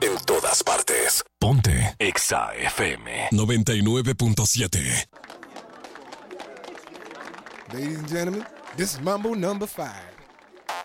En todas partes. Ponte Exa FM 99.7. Ladies and gentlemen, this is Mambo number 5.